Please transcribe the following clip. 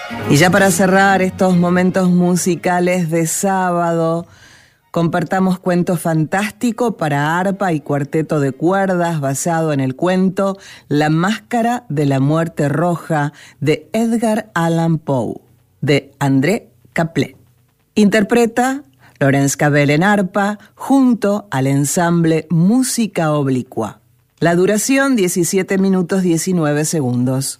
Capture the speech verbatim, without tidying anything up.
Y ya para cerrar estos momentos musicales de sábado, compartamos Cuento Fantástico para arpa y cuarteto de cuerdas basado en el cuento La Máscara de la Muerte Roja de Edgar Allan Poe, de André Caplet. Interpreta Laurence Cabel en arpa junto al ensamble Música Oblicua. La duración diecisiete minutos diecinueve segundos.